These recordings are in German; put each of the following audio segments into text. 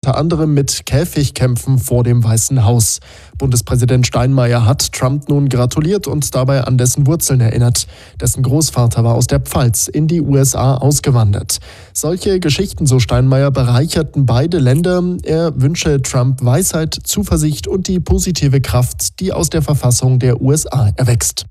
unter anderem mit Käfigkämpfen vor dem Weißen Haus. Bundespräsident Steinmeier hat Trump nun gratuliert und dabei an dessen Wurzeln erinnert. Dessen Großvater war aus der Pfalz in die USA ausgewandert. Solche Geschichten, so Steinmeier, bereicherten beide Länder. Er wünsche Trump Weisheit, Zuversicht und die positive Kraft, die aus der Verfassung der USA erwächst.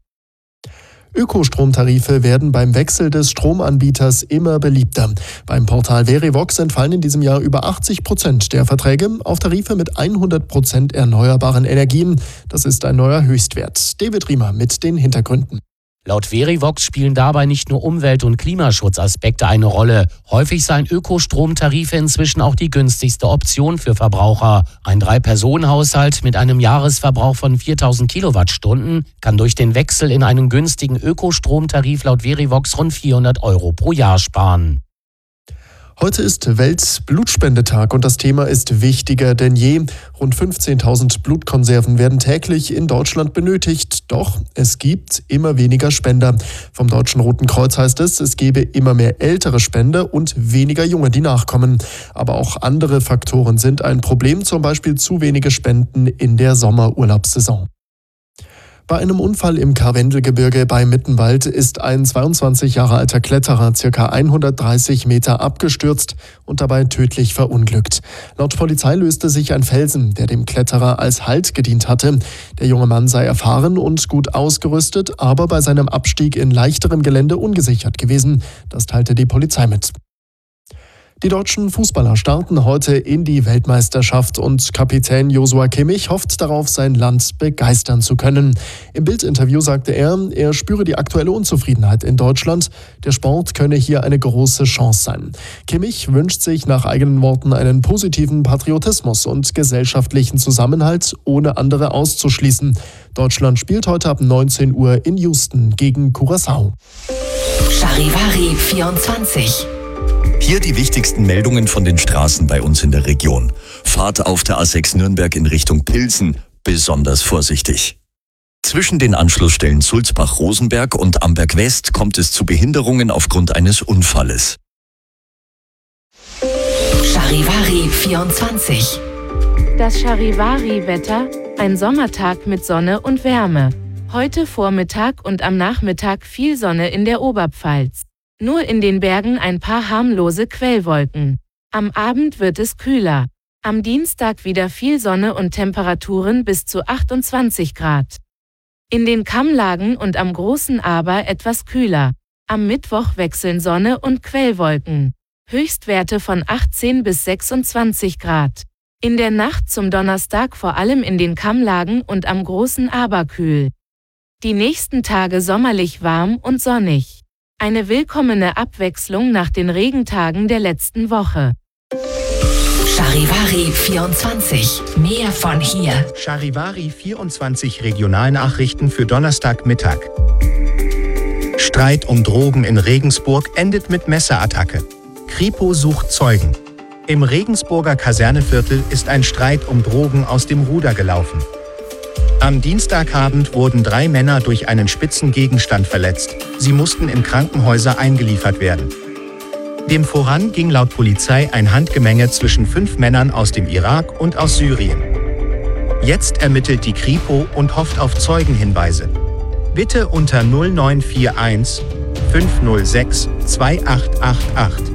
Ökostromtarife werden beim Wechsel des Stromanbieters immer beliebter. Beim Portal Verivox entfallen in diesem Jahr über 80% der Verträge auf Tarife mit 100% erneuerbaren Energien. Das ist ein neuer Höchstwert. David Riemer mit den Hintergründen. Laut Verivox spielen dabei nicht nur Umwelt- und Klimaschutzaspekte eine Rolle. Häufig seien Ökostromtarife inzwischen auch die günstigste Option für Verbraucher. Ein 3-Personen-Haushalt mit einem Jahresverbrauch von 4000 Kilowattstunden kann durch den Wechsel in einen günstigen Ökostromtarif laut Verivox rund 400 € pro Jahr sparen. Heute ist Weltblutspendetag und das Thema ist wichtiger denn je. Rund 15.000 Blutkonserven werden täglich in Deutschland benötigt. Doch es gibt immer weniger Spender. Vom Deutschen Roten Kreuz heißt es gebe immer mehr ältere Spender und weniger Junge, die nachkommen. Aber auch andere Faktoren sind ein Problem, zum Beispiel zu wenige Spenden in der Sommerurlaubssaison. Bei einem Unfall im Karwendelgebirge bei Mittenwald ist ein 22 Jahre alter Kletterer ca. 130 Meter abgestürzt und dabei tödlich verunglückt. Laut Polizei löste sich ein Felsen, der dem Kletterer als Halt gedient hatte. Der junge Mann sei erfahren und gut ausgerüstet, aber bei seinem Abstieg in leichterem Gelände ungesichert gewesen. Das teilte die Polizei mit. Die deutschen Fußballer starten heute in die Weltmeisterschaft und Kapitän Joshua Kimmich hofft darauf, sein Land begeistern zu können. Im Bild-Interview sagte er spüre die aktuelle Unzufriedenheit in Deutschland. Der Sport könne hier eine große Chance sein. Kimmich wünscht sich nach eigenen Worten einen positiven Patriotismus und gesellschaftlichen Zusammenhalt, ohne andere auszuschließen. Deutschland spielt heute ab 19 Uhr in Houston gegen Curaçao. Charivari 24. Hier die wichtigsten Meldungen von den Straßen bei uns in der Region. Fahrt auf der A6 Nürnberg in Richtung Pilsen besonders vorsichtig. Zwischen den Anschlussstellen Sulzbach-Rosenberg und Amberg-West kommt es zu Behinderungen aufgrund eines Unfalles. Charivari 24. Das Charivari-Wetter, ein Sommertag mit Sonne und Wärme. Heute Vormittag und am Nachmittag viel Sonne in der Oberpfalz. Nur in den Bergen ein paar harmlose Quellwolken. Am Abend wird es kühler. Am Dienstag wieder viel Sonne und Temperaturen bis zu 28 Grad. In den Kammlagen und am Großen Aber etwas kühler. Am Mittwoch wechseln Sonne und Quellwolken. Höchstwerte von 18 bis 26 Grad. In der Nacht zum Donnerstag vor allem in den Kammlagen und am Großen Aber kühl. Die nächsten Tage sommerlich warm und sonnig. Eine willkommene Abwechslung nach den Regentagen der letzten Woche. Charivari 24. Mehr von hier. Charivari 24 Regionalnachrichten für Donnerstagmittag. Streit um Drogen in Regensburg endet mit Messerattacke. Kripo sucht Zeugen. Im Regensburger Kaserneviertel ist ein Streit um Drogen aus dem Ruder gelaufen. Am Dienstagabend wurden 3 Männer durch einen spitzen Gegenstand verletzt. Sie mussten in Krankenhäuser eingeliefert werden. Dem voran ging laut Polizei ein Handgemenge zwischen 5 Männern aus dem Irak und aus Syrien. Jetzt ermittelt die Kripo und hofft auf Zeugenhinweise. Bitte unter 0941 506 2888.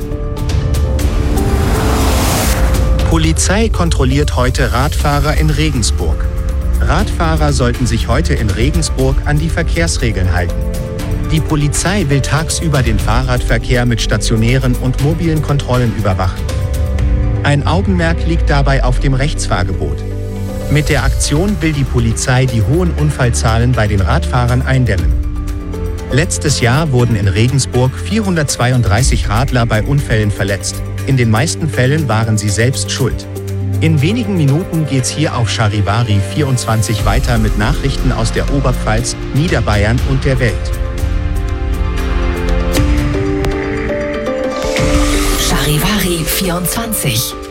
Polizei kontrolliert heute Radfahrer in Regensburg. Radfahrer sollten sich heute in Regensburg an die Verkehrsregeln halten. Die Polizei will tagsüber den Fahrradverkehr mit stationären und mobilen Kontrollen überwachen. Ein Augenmerk liegt dabei auf dem Rechtsfahrgebot. Mit der Aktion will die Polizei die hohen Unfallzahlen bei den Radfahrern eindämmen. Letztes Jahr wurden in Regensburg 432 Radler bei Unfällen verletzt. In den meisten Fällen waren sie selbst schuld. In wenigen Minuten geht's hier auf Charivari 24 weiter mit Nachrichten aus der Oberpfalz, Niederbayern und der Welt. Charivari 24.